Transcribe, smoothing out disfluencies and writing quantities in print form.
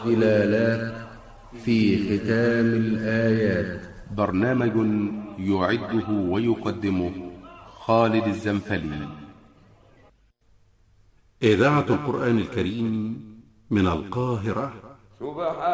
ظلالات في ختام الآيات. برنامج يعده ويقدمه خالد الزنفلي. إذاعة القرآن الكريم من القاهرة.